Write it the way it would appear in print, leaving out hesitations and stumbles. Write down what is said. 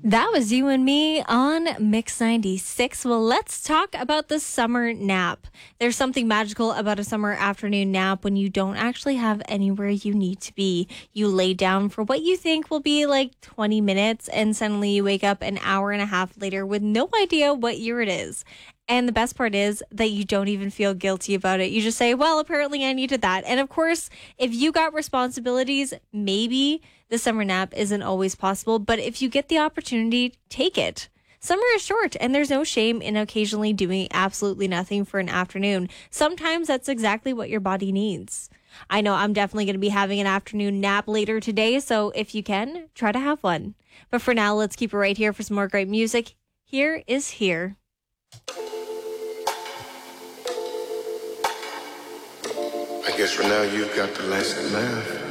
That was You and Me on Mix 96. Well, let's talk about the summer nap. There's something magical about a summer afternoon nap when you don't actually have anywhere you need to be. You lay down for what you think will be like 20 minutes, and suddenly you wake up an hour and a half later with no idea what year it is. And the best part is that you don't even feel guilty about it. You just say, well, apparently I needed that. And of course, if you got responsibilities, maybe the summer nap isn't always possible. But if you get the opportunity, take it. Summer is short, and there's no shame in occasionally doing absolutely nothing for an afternoon. Sometimes that's exactly what your body needs. I know I'm definitely going to be having an afternoon nap later today. So if you can, try to have one. But for now, let's keep it right here for some more great music. Here is Here. I guess for now you've got the last laugh.